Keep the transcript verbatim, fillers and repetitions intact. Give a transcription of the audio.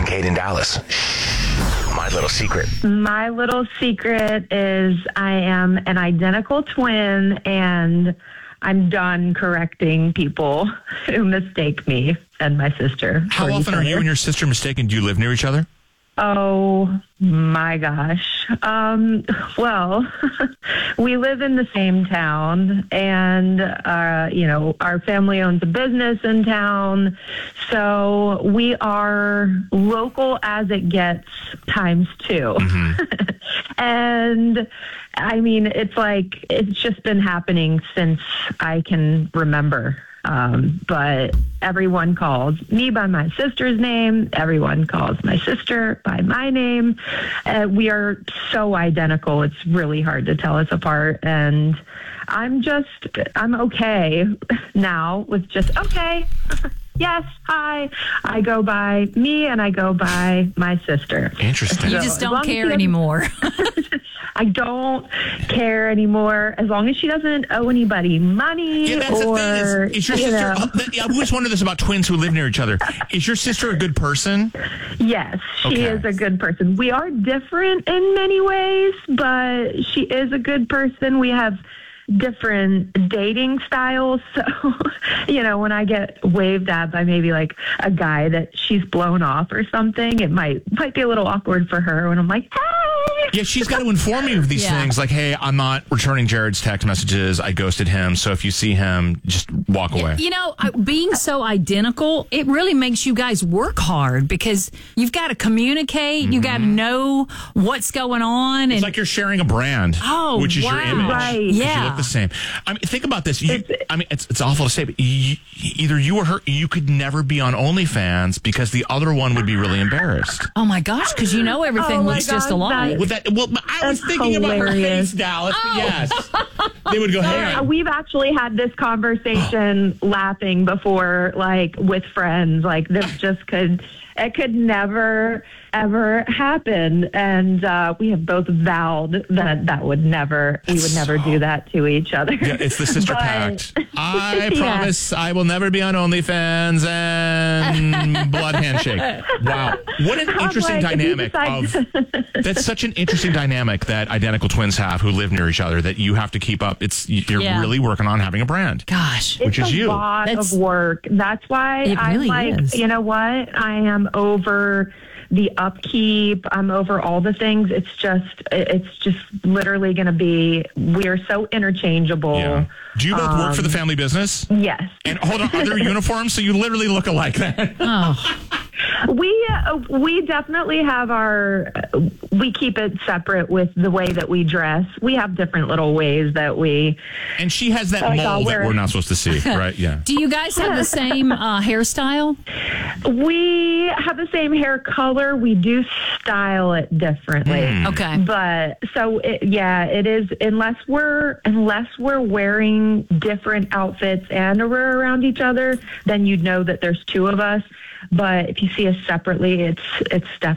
and Kate in Dallas. My little secret. My little secret is I am an identical twin, and I'm done correcting people who mistake me and my sister. How often are you and your sister mistaken? Do you live near each other? Oh, my gosh. Um, well, we live in the same town, and, uh, you know, our family owns a business in town. So we are local as it gets times two. Mm-hmm. And, I mean, it's like, it's just been happening since I can remember. Um, but everyone calls me by my sister's name. Everyone calls my sister by my name. Uh, we are so identical. It's really hard to tell us apart. And I'm just, I'm okay now with just, okay, yes, hi. I go by me and I go by my sister. Interesting. You just don't care anymore. I don't care anymore as long as she doesn't owe anybody money. Yeah, that's or, the thing. Is, is your you sister? know. I always wonder this about twins who live near each other. Is your sister a good person? Yes, she Okay. is a good person. We are different in many ways, but she is a good person. We have different dating styles. So, you know, when I get waved at by maybe like a guy that she's blown off or something, it might might be a little awkward for her when I'm like, hey. Yeah, she's got to inform you of these Yeah. things. Like, hey, I'm not returning Jared's text messages. I ghosted him. So if you see him, just walk away. You know, I- being so identical, it really makes you guys work hard because you've got to communicate. Mm-hmm. You got to know what's going on. It's And like you're sharing a brand, Oh, which is your wow. image. Right. 'Cause Yeah. You look the same. I mean, think about this. You, It's- I mean, it's, it's awful to say, but you, either you or her, you could never be on OnlyFans because the other one would be really embarrassed. oh my gosh, because you know everything Oh my looks just God, alike. that- Would that? Well, I was That's thinking about her hilarious. face, Dallas. But yes, they would go, hey. Uh, we've actually had this conversation laughing before, like with friends. Like this just could, it could never, ever happen. And uh, we have both vowed that that would never, we would never do that to each other. Yeah, it's the sister But- pact. I Yeah. promise I will never be on OnlyFans and blood handshake. Wow. What an I'm interesting like, if you dynamic decide- of that's such an interesting dynamic that identical twins have who live near each other that you have to keep up. It's you're Yeah. really working on having a brand. Gosh. Which it's is a you. lot That's- of work. That's why It I'm really like, is. you know what? I am over the upkeep. I'm over all the things. It's just, it's just literally going to be, we are so interchangeable. Yeah. Do you both work for the family business? Yes. And hold on, are there uniforms? So you literally look alike then. Oh, We uh, we definitely have our, uh, we keep it separate with the way that we dress. We have different little ways that we, And she has that Like, I'll mole that wear- we're not supposed to see, right? Yeah. do you guys have the same uh, hairstyle? we have the same hair color. We do style it differently. Okay. But so it, yeah, it is unless we're unless we're wearing different outfits and we're around each other, then you'd know that there's two of us. But if you see us separately, it's it's definitely